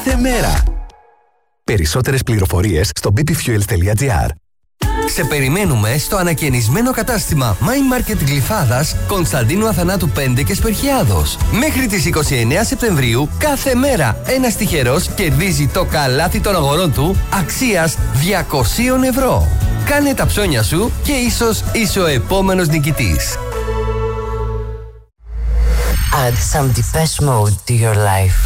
κάθε μέρα. Περισσότερες πληροφορίες στο bpfuels.gr. Σε περιμένουμε στο ανακαινισμένο κατάστημα My Market Γλυφάδας, Κωνσταντίνου Αθανάτου 5 και Σπερχιάδος. Μέχρι τις 29 Σεπτεμβρίου κάθε μέρα ένας τυχερός κερδίζει το καλάθι των αγορών του αξίας 200 ευρώ. Κάνε τα ψώνια σου και ίσως είσαι ο επόμενος νικητής. Add some Depeche Mode to your life.